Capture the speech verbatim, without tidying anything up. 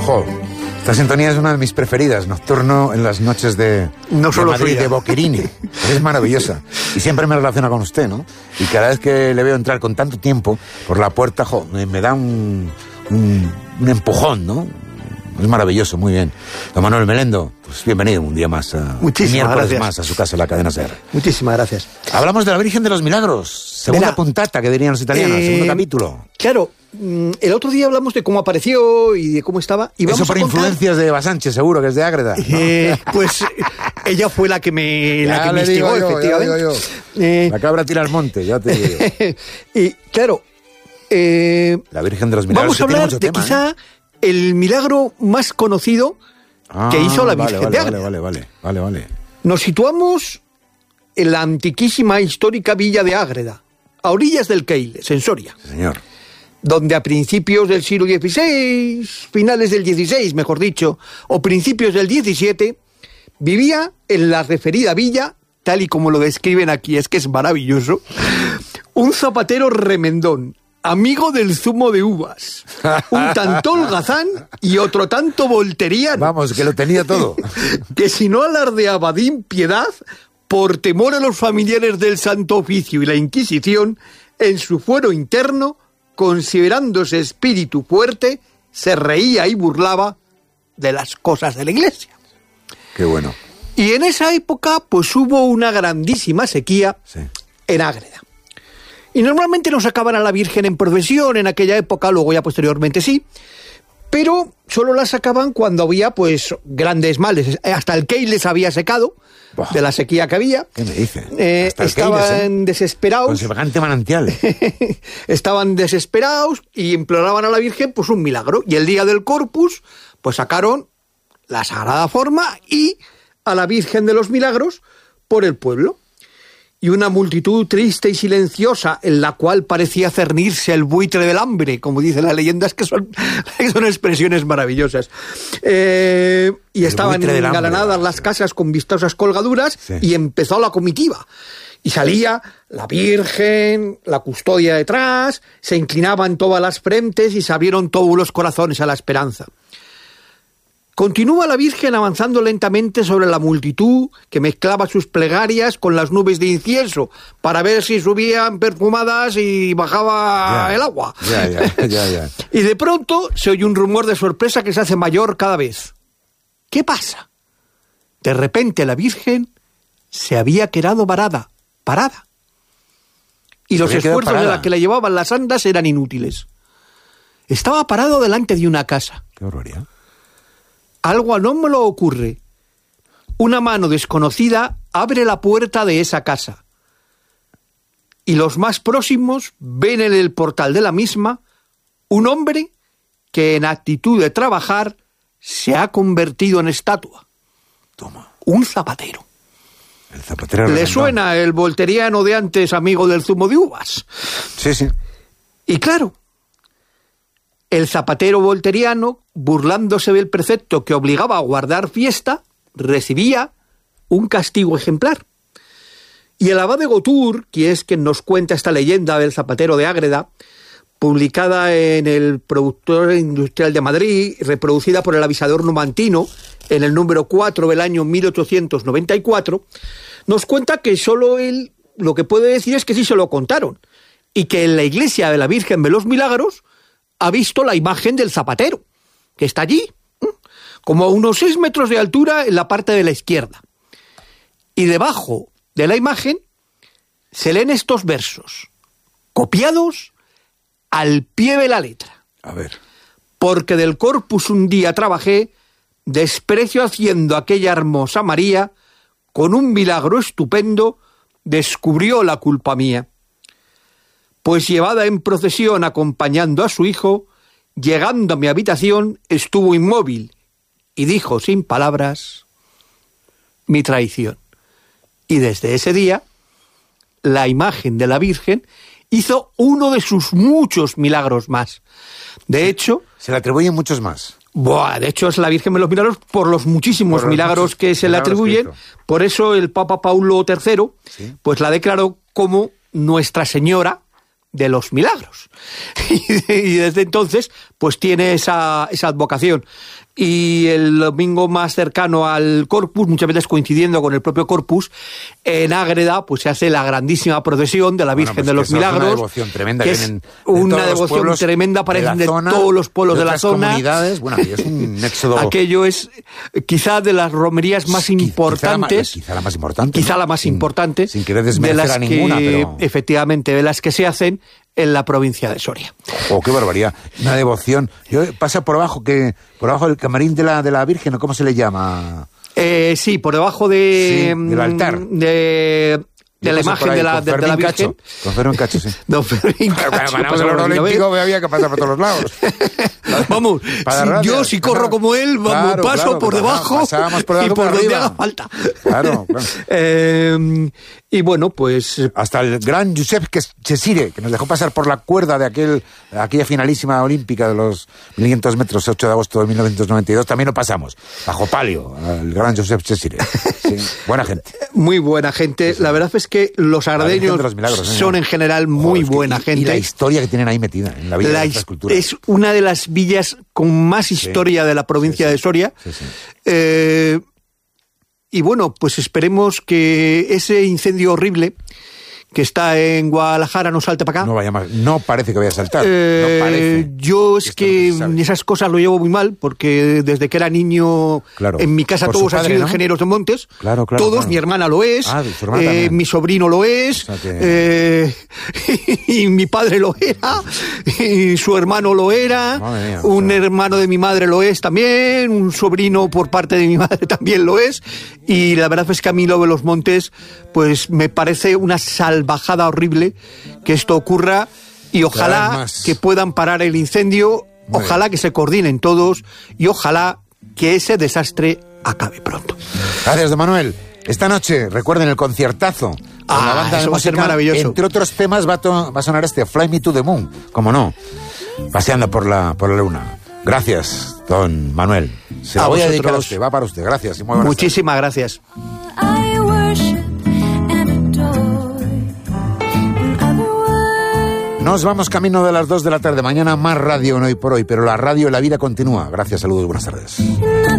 Jo, esta sintonía es una de mis preferidas, Nocturno en las noches de, no solo de Madrid, suya. de Boquerini. Es maravillosa. Y siempre me relaciona con usted, ¿no? Y cada vez que le veo entrar con tanto tiempo por la puerta, jo, me, me da un, un, un empujón, ¿no? Es maravilloso, muy bien. Don Manuel Melendo, pues bienvenido un día más, a, Muchísimas miércoles gracias. más a su casa, la cadena SER. Muchísimas gracias. Hablamos de la Virgen de los Milagros, segunda Verá, puntata, que dirían los italianos, eh, segundo capítulo. Claro, el otro día hablamos de cómo apareció y de cómo estaba. Y vamos Eso por a contar, influencias de Eva Sánchez, seguro, que es de Ágreda, ¿no? eh, pues ella fue la que me, la Ya que me le digo instigó, yo, ya efectivamente. digo yo. Eh, La cabra tira al monte, ya te digo. y claro, eh, La Virgen de los Milagros. vamos a que tiene hablar mucho de tema, quizá ¿eh? el milagro más conocido Ah, que hizo la vale, Virgen vale, de vale, Ágreda. vale, vale, vale, vale. Nos situamos en la antiquísima histórica villa de Ágreda, a orillas del Keiles, en Soria, Sí, señor. donde a principios del siglo dieciséis, finales del dieciséis, mejor dicho, o principios del diecisiete, vivía en la referida villa, tal y como lo describen aquí, es que es maravilloso, un zapatero remendón, amigo del zumo de uvas, un tanto holgazán y otro tanto volteriano. Vamos, que lo tenía todo. Que si no alardeaba de impiedad, por temor a los familiares del Santo Oficio y la Inquisición, en su fuero interno, considerándose espíritu fuerte, se reía y burlaba de las cosas de la Iglesia. Qué bueno. Y en esa época, pues hubo una grandísima sequía Sí. en Ágreda. Y normalmente no sacaban a la Virgen en procesión en aquella época, luego ya posteriormente sí, pero solo la sacaban cuando había, pues, grandes males. Hasta el Keiles había secado, Buah. de la sequía que había. ¿Qué me dice? Eh, Hasta el estaban Keiles, ¿eh? Con desesperados. semejante manantial. Estaban desesperados y imploraban a la Virgen, pues, un milagro. Y el día del Corpus, pues, sacaron la Sagrada Forma y a la Virgen de los Milagros por el pueblo. Y una multitud triste y silenciosa, en la cual parecía cernirse el buitre del hambre, como dicen las leyendas, que son, que son expresiones maravillosas. Eh, y El estaban buitre del hambre, engalanadas sí. las casas con vistosas colgaduras, Sí. y empezó la comitiva. Y salía la Virgen, la custodia detrás, se inclinaban todas las frentes y se abrieron todos los corazones a la esperanza. Continúa la Virgen avanzando lentamente sobre la multitud que mezclaba sus plegarias con las nubes de incienso para ver si subían perfumadas y bajaba Ya, el agua. Ya, ya, ya, ya. Y de pronto se oye un rumor de sorpresa que se hace mayor cada vez. ¿Qué pasa? De repente la Virgen se había quedado varada, parada. Y Se los había quedado esfuerzos de parada. la que la llevaban las andas eran inútiles. Estaba parado delante de una casa. Qué barbaridad. Algo anómalo ocurre. Una mano desconocida abre la puerta de esa casa. Y los más próximos ven en el portal de la misma un hombre que en actitud de trabajar se ha convertido en estatua. Toma. Un zapatero. El zapatero. ¿Le remendón. suena el volteriano de antes, amigo del zumo de uvas? Sí, sí. Y claro, el zapatero volteriano, burlándose del precepto que obligaba a guardar fiesta, recibía un castigo ejemplar. Y el abad de Gotur, que es quien nos cuenta esta leyenda del zapatero de Ágreda, publicada en el Productor Industrial de Madrid, reproducida por el Avisador Numantino en el número cuatro del año mil ochocientos noventa y cuatro, nos cuenta que solo él lo que puede decir es que sí se lo contaron, y que en la iglesia de la Virgen de los Milagros ha visto la imagen del zapatero, que está allí, ¿eh? como a unos seis metros de altura en la parte de la izquierda. Y debajo de la imagen se leen estos versos, copiados al pie de la letra. A ver. Porque del Corpus un día trabajé, desprecio haciendo aquella hermosa María, con un milagro estupendo, descubrió la culpa mía. Pues llevada en procesión acompañando a su hijo, llegando a mi habitación, estuvo inmóvil y dijo sin palabras mi traición. Y desde ese día, la imagen de la Virgen hizo uno de sus muchos milagros más. De hecho... Se le atribuyen muchos más. Buah, de hecho es la Virgen de los Milagros por los muchísimos Por los milagros muchos que se le milagros que atribuyen. hizo. Por eso el Papa Paulo tercero Sí. pues la declaró como Nuestra Señora de los Milagros. Y desde entonces, pues tiene esa, esa advocación. Y el domingo más cercano al Corpus, muchas veces coincidiendo con el propio Corpus, en Ágreda pues se hace la grandísima procesión de la Virgen bueno, pues de los Milagros, es una devoción tremenda, que es una devoción tremenda, parecen de, de todos los pueblos de, de la zona. Comunidades. Bueno, es un éxodo. Aquello es quizá de las romerías más importantes, quizá la, quizá la más importante, quizá ¿no? la más sin, importante, sin querer desmerecer a ninguna, que, pero efectivamente, de las que se hacen en la provincia de Soria. Oh, qué barbaridad. Una devoción. Yo pasa por abajo que por abajo del camarín de la de la Virgen, ¿cómo se le llama? Eh, sí, por debajo de sí, del altar. De de la imagen de la, de, de la Virgen. Cacho. Con Fermín Cacho, sí. Don Fermín Cacho. Cuando ganamos el oro olímpico había que pasar por todos los lados. Vamos, si yo si corro como él, vamos, claro, paso claro, por debajo pasábamos por y por donde arriba. haga falta. Claro, claro. Eh, y bueno, pues hasta el gran Josep Chesire, que nos dejó pasar por la cuerda de aquel aquella finalísima olímpica de los mil quinientos metros, ocho de agosto de mil novecientos noventa y dos, también lo pasamos, bajo palio, el gran Josep Chesire. Sí, buena gente. Muy buena gente. Sí, sí. La verdad es que los ardeños los milagros, son en general muy Joder, buena que, gente. Y la historia que tienen ahí metida en la vida la de nuestras culturas. Es una de las villas con más historia sí, de la provincia sí, sí. de Soria. Sí, sí. Eh, y bueno, pues esperemos que ese incendio horrible que está en Guadalajara no salte para acá. No vaya más, no parece que vaya a saltar. Eh, no parece. Yo es que no esas cosas lo llevo muy mal, porque desde que era niño claro. en mi casa Por todos padre, han sido ¿no? ingenieros de montes. Claro, claro, todos, claro. Mi hermana lo es, ah, eh, mi sobrino lo es, o sea que... eh, y mi padre lo era, y su hermano lo era, mía, un o sea... hermano de mi madre lo es también, un sobrino por parte de mi madre también lo es, y la verdad es que a mí lo de los montes pues me parece una salvajada horrible que esto ocurra y ojalá que puedan parar el incendio, Muy ojalá bien. que se coordinen todos y ojalá que ese desastre acabe pronto. Gracias, don Manuel. Esta noche, recuerden el conciertazo con ah, la banda eso de va a ser maravilloso. Entre otros temas va a, to- va a sonar este Fly Me to the Moon, como no, paseando por la, por la luna. Gracias, don Manuel. Se la voy a dedicar a usted, va para usted. Gracias y muy buenas Muchísimas tardes. gracias. Nos vamos camino de las dos de la tarde. Mañana más radio en Hoy por Hoy, pero la radio y la vida continúa. Gracias, saludos, buenas tardes.